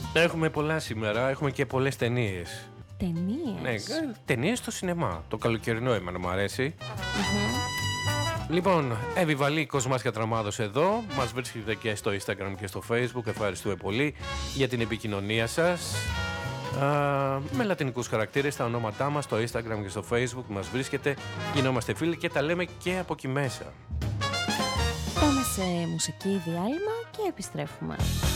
Έχουμε πολλά σήμερα, έχουμε και πολλές ταινίες. Ταινίες? Ναι, ταινίες στο σινεμά. Το καλοκαιρινό εμένα μου αρέσει. Λοιπόν, Εύη Βαλή, Κοσμάς Τραμάδος εδώ. Μας βρίσκεται και στο Instagram και στο Facebook. Ευχαριστούμε πολύ για την επικοινωνία σας. Με λατινικούς χαρακτήρες τα ονόματά μας στο Instagram και στο Facebook μας βρίσκεται. Γινόμαστε φίλοι και τα λέμε και από εκεί μέσα. Πάμε σε μουσική διάλειμμα και επιστρέφουμε.